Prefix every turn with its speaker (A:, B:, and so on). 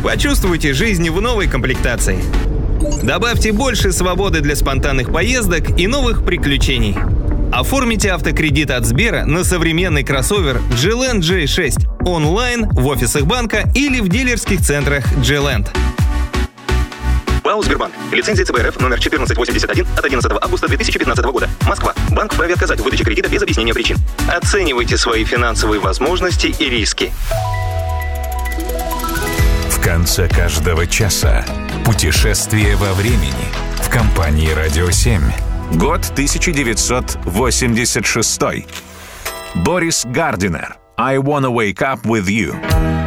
A: Почувствуйте жизнь в новой комплектации. Добавьте больше свободы для спонтанных поездок и новых приключений. Оформите автокредит от Сбера на современный кроссовер G-Land J6 онлайн, в офисах банка или в дилерских центрах G-Land.
B: ПАО «Сбербанк». Лицензия ЦБРФ номер 1481 от 11 августа 2015 года. Москва. Банк вправе отказать в выдаче кредита без объяснения причин. Оценивайте свои финансовые возможности и риски.
C: В конце каждого часа путешествие во времени в компании «Радио 7». Год 1986. Борис Гардинер. I wanna wake up with you.